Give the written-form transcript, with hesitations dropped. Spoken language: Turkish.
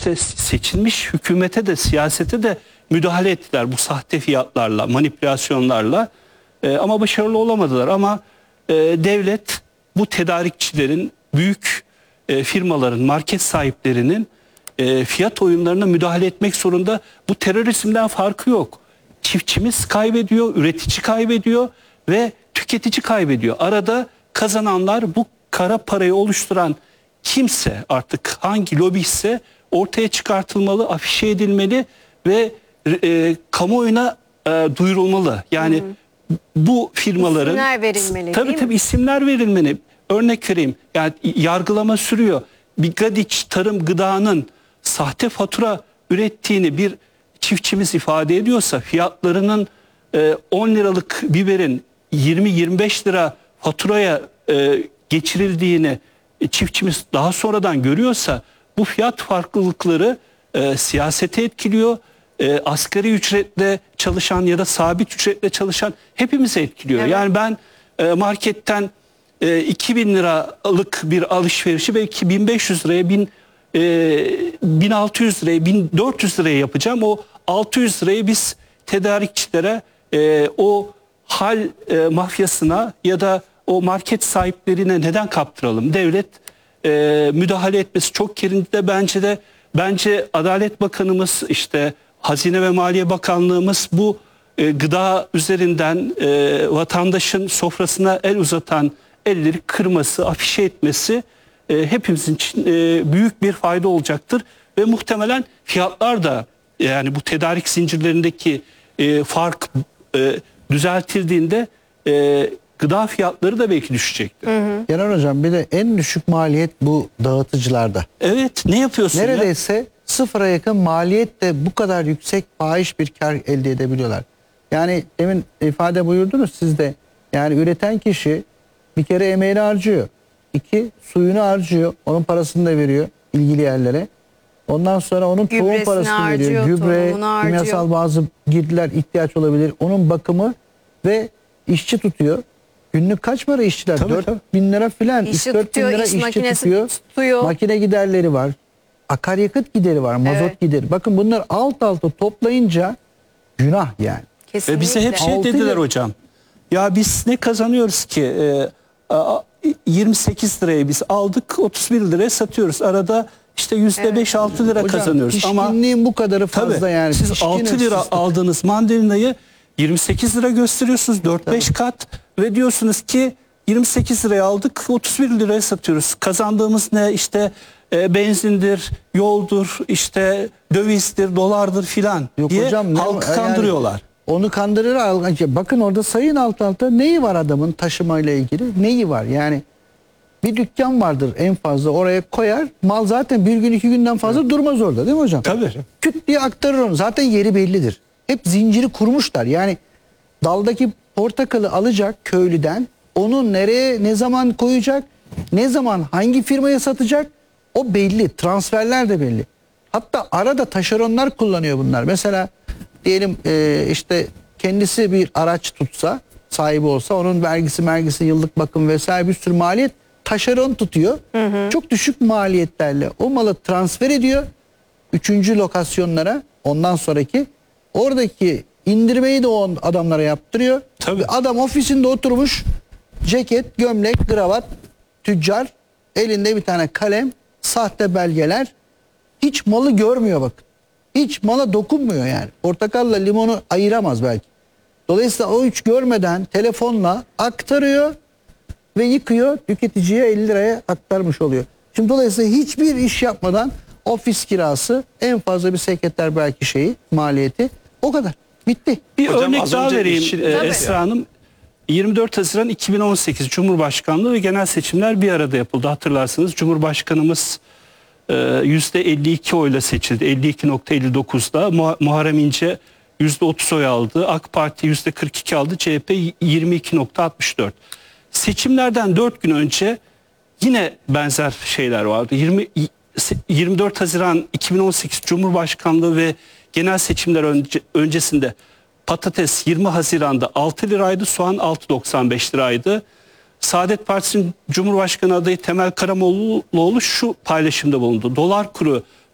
işte seçilmiş hükümete de siyasete de müdahale ettiler bu sahte fiyatlarla, manipülasyonlarla. Ama başarılı olamadılar. Ama devlet bu tedarikçilerin, büyük firmaların, market sahiplerinin fiyat oyunlarına müdahale etmek zorunda. Bu terörizmden farkı yok. Çiftçimiz kaybediyor, üretici kaybediyor ve tüketici kaybediyor. Arada kazananlar bu kara parayı oluşturan kimse, artık hangi lobi ise ortaya çıkartılmalı, afişe edilmeli ve kamuoyuna duyurulmalı. Yani bu firmaların isimler verilmeli, tabii isimler verilmeli. Örnek vereyim. Yani yargılama sürüyor. Bir Gadiç Tarım Gıda'nın sahte fatura ürettiğini bir çiftçimiz ifade ediyorsa, fiyatlarının 10 liralık biberin 20-25 lira faturaya geçirildiğini çiftçimiz daha sonradan görüyorsa, bu fiyat farklılıkları siyasete etkiliyor. Asgari ücretle çalışan ya da sabit ücretle çalışan hepimizi etkiliyor. Evet. Yani ben marketten 2000 liralık bir alışverişi belki 1500 liraya, 1600 liraya, 1400 liraya yapacağım. O 600 lirayı biz tedarikçilere, o hal mafyasına ya da o market sahiplerine neden kaptıralım? Devlet müdahale etmesi çok yerinde. Bence Adalet Bakanımız, işte Hazine ve Maliye Bakanlığımız bu gıda üzerinden vatandaşın sofrasına el uzatan elleri kırması, afişe etmesi hepimizin için büyük bir fayda olacaktır. Ve muhtemelen fiyatlar da, yani bu tedarik zincirlerindeki fark düzeltildiğinde gıda fiyatları da belki düşecektir. Genel Hocam, bir de en düşük maliyet bu dağıtıcılarda. Evet, ne yapıyorsun neredeyse sıfıra yakın maliyetle bu kadar yüksek fahiş bir kar elde edebiliyorlar. Yani demin ifade buyurdunuz siz de. Yani üreten kişi bir kere emeğini harcıyor. 2, suyunu harcıyor. Onun parasını da veriyor ilgili yerlere. Ondan sonra onun tohum parasını veriyor. Gübre, kimyasal bazı girdiler ihtiyaç olabilir. Onun bakımı ve işçi tutuyor. Günlük kaç para işçiler? 4000 lira filan. 3-4 bin lira işçi tutuyor. Makine giderleri var. Akaryakıt gideri var. Mazot gideri. Bakın bunlar alt alta toplayınca günah yani. Kesinlikle. Ve bize hep şey dediler hocam. Ya biz ne kazanıyoruz ki? 28 liraya biz aldık, 31 liraya satıyoruz. Arada işte %5-6 lira kazanıyoruz. Ama bu kadarı fazla yani. Siz 6 lira aldığınız mandalinayı 28 lira gösteriyorsunuz, 4-5 kat ve diyorsunuz ki 28 liraya aldık, 31 liraya satıyoruz. Kazandığımız ne? İşte benzindir, yoldur, işte dövizdir, dolardır filan diye hocam, halkı kandırıyorlar. Yani onu kandırır. Bakın orada sayın alt alta neyi var adamın taşımayla ilgili? Neyi var? Yani bir dükkan vardır en fazla, oraya koyar. Mal zaten bir gün 2 günden fazla durmaz orada, değil mi hocam? Tabii. Küt diye aktarır onu. Zaten yeri bellidir. Hep zinciri kurmuşlar. Yani daldaki portakalı alacak köylüden, onu nereye ne zaman koyacak, ne zaman hangi firmaya satacak, o belli. Transferler de belli. Hatta arada taşeronlar kullanıyor bunlar. Mesela diyelim işte kendisi bir araç tutsa, sahibi olsa, onun vergisi, yıllık bakım vesaire bir sürü maliyet taşeron tutuyor. Çok düşük maliyetlerle o malı transfer ediyor 3. lokasyonlara, ondan sonraki oradaki indirmeyi de o adamlara yaptırıyor. Tabii. Adam ofisinde oturmuş, ceket, gömlek, kravat, tüccar, elinde bir tane kalem, sahte belgeler, hiç malı görmüyor bakın. Hiç mala dokunmuyor yani. Portakalla limonu ayıramaz belki. Dolayısıyla o hiç görmeden telefonla aktarıyor ve yıkıyor, tüketiciye 50 liraya aktarmış oluyor. Şimdi dolayısıyla hiçbir iş yapmadan ofis kirası, en fazla bir sekreter belki maliyeti, o kadar. Bitti. Bir örnek daha vereyim Esra Hanım. 24 Haziran 2018 Cumhurbaşkanlığı ve genel seçimler bir arada yapıldı. Hatırlarsınız, Cumhurbaşkanımız %52 oyla seçildi. 52.59'da. Muharrem İnce %30 oy aldı. AK Parti %42 aldı. CHP 22.64. Seçimlerden 4 gün önce yine benzer şeyler vardı. 24 Haziran 2018 Cumhurbaşkanlığı ve genel seçimler öncesinde patates 20 Haziran'da 6 liraydı, soğan 6.95 liraydı. Saadet Partisi'nin Cumhurbaşkanı adayı Temel Karamollaoğlu şu paylaşımda bulundu. Dolar kuru